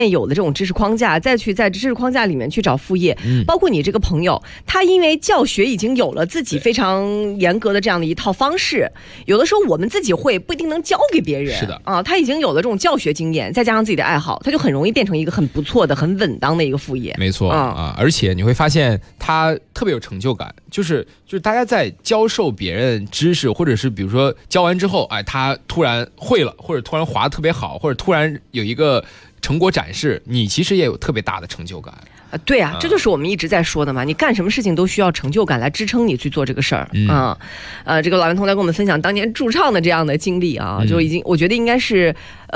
有的这种知识框架，再去在知识框架里面去找副业，包括你这个朋友，他因为教学已经有了自己非常严格的这样的一套方式，有的时候我们自己会不一定能教给别人， 是的啊，他已经有了这种教学经验，再加上自己的爱好，他就很容易变成一个很不错的、很稳当的一个副业。 没错啊，而且你会发现他特别有成就感，就是大家在教授别人知识，或者是比如说教完之后，哎，他突然会了，或者突然滑得特别好，或者突然有一个成果展示，你其实也有特别大的成就感。 对啊，这就是我们一直在说的嘛，你干什么事情都需要成就感来支撑你去做这个事儿啊。这个老顽童来跟我们分享当年驻唱的这样的经历啊，就已经我觉得应该是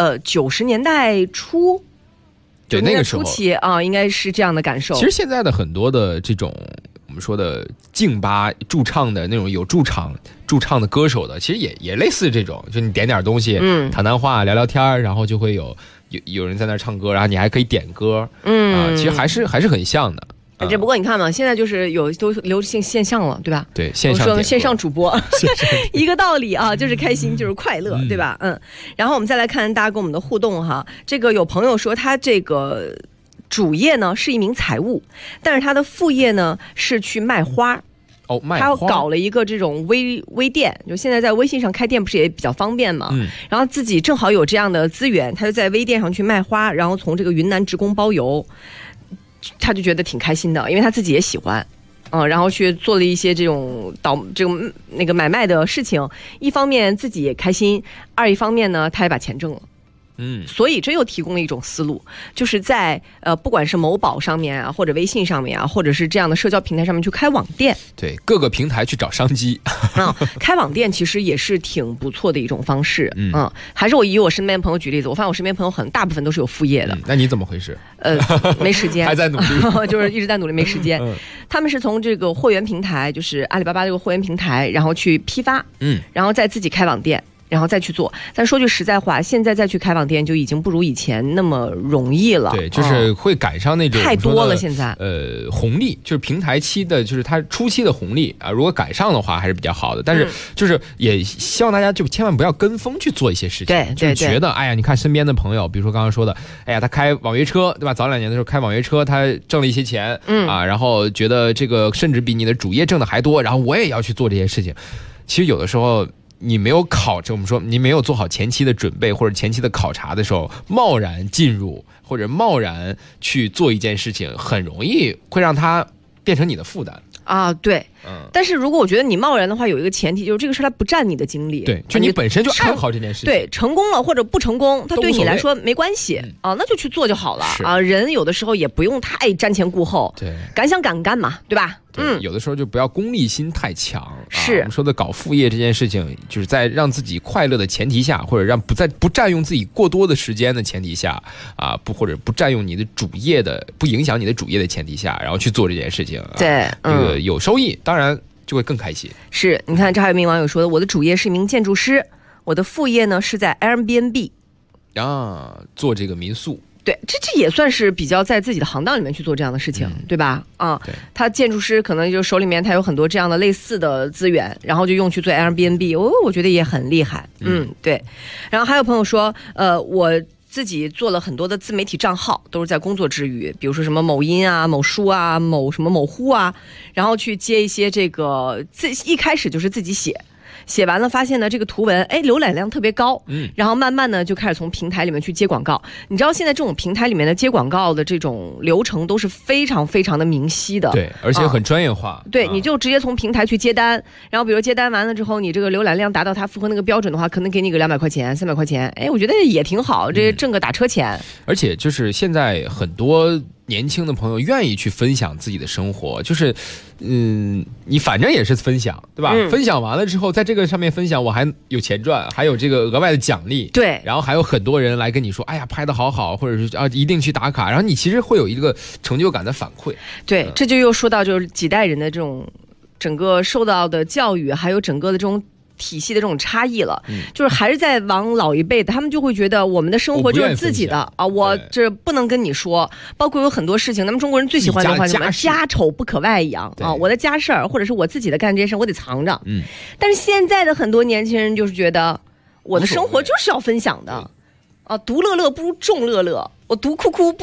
90年代初， 对，那个时候初期啊，应该是这样的感受。 其实现在的很多的这种我们说的静吧驻唱的那种有驻唱的歌手的，其实也类似这种，就你点点东西，谈谈话，聊聊天，然后就会有人在那儿唱歌，然后你还可以点歌，其实还是很像的。 只不过你看嘛，现在就是都流行线上了，对吧？ 对，线上主播，一个道理啊，就是开心，就是快乐，对吧？然后我们再来看大家跟我们的互动哈。这个有朋友说他这个主业呢是一名财务，但是他的副业呢是去卖花。他搞了一个这种微店，就现在在微信上开店不是也比较方便嘛？然后自己正好有这样的资源，他就在微店上去卖花，然后从这个云南职工包邮，他就觉得挺开心的，因为他自己也喜欢，然后去做了一些这种那个买卖的事情，一方面自己也开心，一方面呢他也把钱挣了。所以这又提供了一种思路，就是在不管是某宝上面啊，或者微信上面啊，或者是这样的社交平台上面去开网店， 对，各个平台去找商机开网店其实也是挺不错的一种方式。还是我以我身边的朋友举例子，我发现我身边朋友很大部分都是有副业的。 那你怎么回事？ 没时间， 还在努力就是一直在努力，没时间。他们是从这个货源平台，就是阿里巴巴这个货源平台，然后去批发，然后再自己开网店，然后再去做。但说句实在话，现在再去开网店就已经不如以前那么容易了。 对，就是会赶上那种太多了。现在红利就是平台期的，就是它初期的红利啊，如果赶上的话还是比较好的。但是就是也希望大家就千万不要跟风去做一些事情。 对， 就是觉得哎呀，你看身边的朋友，比如说刚刚说的，哎呀，他开网约车，对吧？早2年的时候开网约车，他挣了一些钱，然后觉得这个甚至比你的主业挣的还多，然后我也要去做这些事情。其实有的时候你没有我们说你没有做好前期的准备或者前期的考察的时候，贸然进入或者贸然去做一件事情，很容易会让它变成你的负担啊。对，但是如果我觉得你贸然的话，有一个前提就是这个事它不占你的精力， 对，就你本身就爱好这件事情， 对，成功了或者不成功，它对你来说没关系那就去做就好了啊。人有的时候也不用太瞻前顾后，对，敢想敢干嘛，对吧？ 有的时候就不要功利心太强。 是我们说的搞副业这件事情，就是在让自己快乐的前提下，或者让不占用自己过多的时间的前提下或者不占用你的主业的，不影响你的主业的前提下，然后去做这件事情。 对， 这个有收益，当然就会更开心。 是，你看这还有一名网友说的，我的主业是一名建筑师，我的副业呢是在 Airbnb 做这个民宿。 对，这也算是比较在自己的行当里面去做这样的事情，对吧？对，他建筑师可能就手里面他有很多这样的类似的资源，然后就用去做 Airbnb，我觉得也很厉害。对。然后还有朋友说，我自己做了很多的自媒体账号，都是在工作之余，比如说什么某音啊、某书啊、某什么某乎啊，然后去接一些这个一开始就是自己写完了，发现呢这个图文浏览量特别高，然后慢慢呢就开始从平台里面去接广告。你知道现在这种平台里面的接广告的这种流程都是非常非常的明晰的， 对，而且很专业化。 对，你就直接从平台去接单，然后比如接单完了之后，你这个浏览量达到它符合那个标准的话，可能给你个200块钱、300块钱，我觉得也挺好，这挣个打车钱。 而且就是现在很多年轻的朋友愿意去分享自己的生活，就是你反正也是分享，对吧？分享完了之后，在这个上面分享，我还有钱赚，还有这个额外的奖励， 对， 然后还有很多人来跟你说，哎呀，拍得好好，或者是一定去打卡，然后你其实会有一个成就感的反馈。 对，这就又说到就是几代人的这种整个受到的教育，还有整个的这种体系的这种差异了，就是还是在往老一辈的，他们就会觉得我们的生活就是自己的我这不能跟你说。包括有很多事情，咱们中国人最喜欢的话什么家丑不可外扬我的家事儿或者是我自己的干这些事我得藏着。但是现在的很多年轻人就是觉得我的生活就是要分享的独乐乐不如众乐乐， 我独哭哭